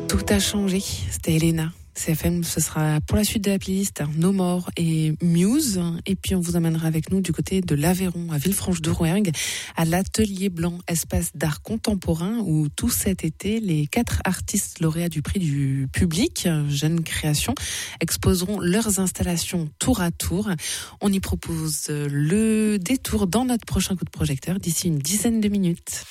Tout a changé, c'était Elena. CFM, ce sera pour la suite de la playlist No More et Muse. Et puis on vous amènera avec nous du côté de l'Aveyron, à Villefranche-de-Rouergue, à l'Atelier Blanc, espace d'art contemporain, où tout cet été, les 4 artistes lauréats du prix du public, Jeunes Créations, exposeront leurs installations tour à tour. On y propose le détour dans notre prochain coup de projecteur d'ici une dizaine de minutes.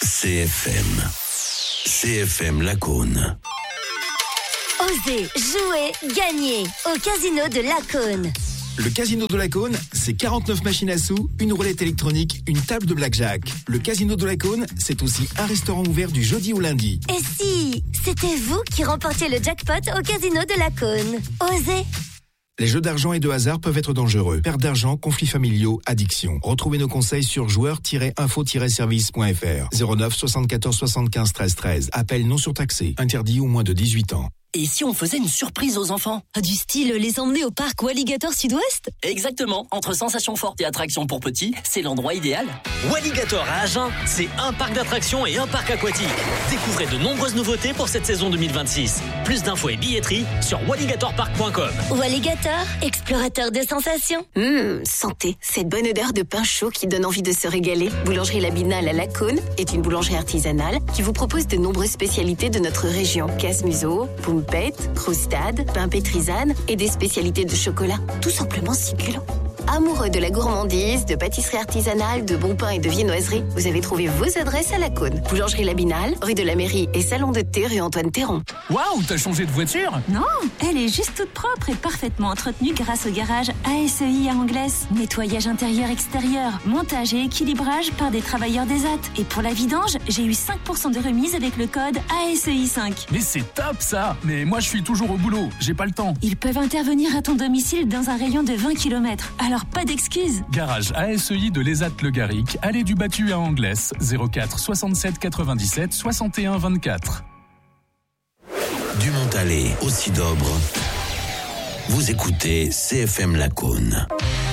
CFM Lacaune. Osez, jouer, gagner au Casino de Lacaune. Le Casino de Lacaune, c'est 49 machines à sous, une roulette électronique, une table de blackjack. Le Casino de Lacaune, c'est aussi un restaurant ouvert du jeudi au lundi. Et si c'était vous qui remportiez le jackpot au Casino de Lacaune? Osez. Les jeux d'argent et de hasard peuvent être dangereux. Perte d'argent, conflits familiaux, addiction. Retrouvez nos conseils sur joueurs-info-service.fr. 09 74 75 13 13. Appel non surtaxé. Interdit aux moins de 18 ans. Et si on faisait une surprise aux enfants? Du style les emmener au parc Walligator Sud-Ouest? Exactement. Entre sensations fortes et attractions pour petits, c'est l'endroit idéal. Walligator à Agen, c'est un parc d'attractions et un parc aquatique. Découvrez de nombreuses nouveautés pour cette saison 2026. Plus d'infos et billetterie sur walligatorpark.com. Walligator, explorateur de sensations. Sentez cette bonne odeur de pain chaud qui donne envie de se régaler. Boulangerie Labinale à Lacaune est une boulangerie artisanale qui vous propose de nombreuses spécialités de notre région. Casse-museau, poumpette, croustade, pain pétrisane et des spécialités de chocolat. Tout simplement succulent. Amoureux de la gourmandise, de pâtisserie artisanale, de bon pain et de viennoiserie, vous avez trouvé vos adresses à Lacaune. Boulangerie Labinale, rue de la Mairie et salon de thé rue Antoine Théron. Waouh, t'as changé de voiture? Non, elle est juste toute propre et parfaitement entretenue grâce au garage ASEI à Anglaise. Nettoyage intérieur-extérieur, montage et équilibrage par des travailleurs d'ESAT. Et pour la vidange, j'ai eu 5% de remise avec le code ASEI5. Mais c'est top ça! Mais moi je suis toujours au boulot, j'ai pas le temps. Ils peuvent intervenir à ton domicile dans un rayon de 20 km. Alors pas d'excuses. Garage ASEI de l'ESAT-Le-Garric, allée du Battu à Anglaise, 04 67 97 61 24. Du Montalet au Sidobre. Vous écoutez CFM Lacaune.